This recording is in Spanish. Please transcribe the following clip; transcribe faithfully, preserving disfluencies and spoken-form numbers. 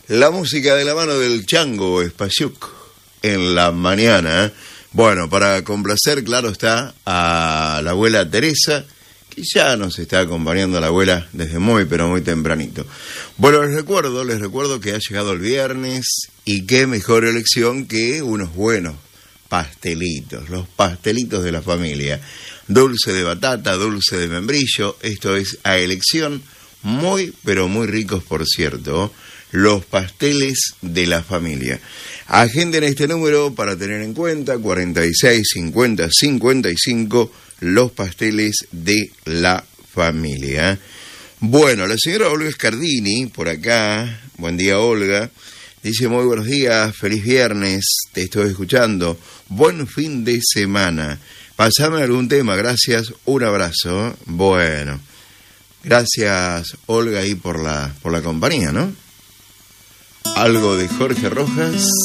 La música de la mano del Chango Espasiuk en la mañana. Bueno, para complacer, claro está, a la abuela Teresa, que ya nos está acompañando la abuela desde muy, pero muy tempranito. Bueno, les recuerdo, les recuerdo que ha llegado el viernes y qué mejor elección que unos buenos pastelitos, los pastelitos de la familia. Dulce de batata, dulce de membrillo, esto es a elección, muy, pero muy ricos, por cierto, los pasteles de la familia. Agenden este número para tener en cuenta, cuarenta y seis, cincuenta, cincuenta y cinco, los pasteles de la familia. Bueno, la señora Olga Scardini, por acá, buen día Olga, dice muy buenos días, feliz viernes, te estoy escuchando, buen fin de semana, pasame algún tema, gracias, un abrazo. Bueno, gracias Olga ahí por la, por la compañía, ¿no? Algo de Jorge Rojas.